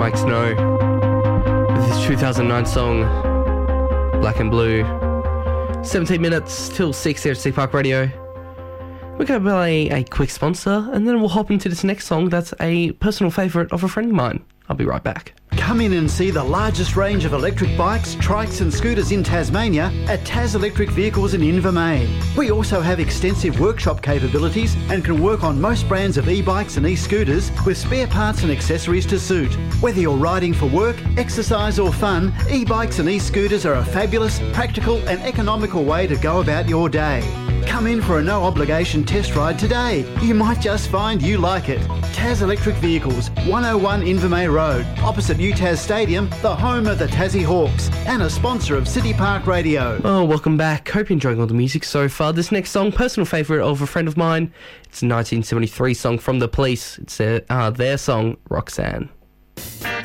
Mike Snow with his 2009 song Black and Blue. 17 minutes till 6 here at City Park Radio. We're going to play a quick sponsor and then we'll hop into this next song that's a personal favourite of a friend of mine. I'll be right back. Come in and see the largest range of electric bikes, trikes and scooters in Tasmania at Tas Electric Vehicles in Invermain. We also have extensive workshop capabilities and can work on most brands of e-bikes and e-scooters with spare parts and accessories to suit. Whether you're riding for work, exercise or fun, e-bikes and e-scooters are a fabulous, practical and economical way to go about your day. Come in for a no-obligation test ride today. You might just find you like it. Tas Electric Vehicles, 101 Invermay Road, opposite UTAS Stadium, the home of the Tassie Hawks, and a sponsor of City Park Radio. Oh, welcome back. Hope you're enjoying all the music so far. This next song, personal favourite of a friend of mine. It's a 1973 song from The Police. It's their song, Roxanne.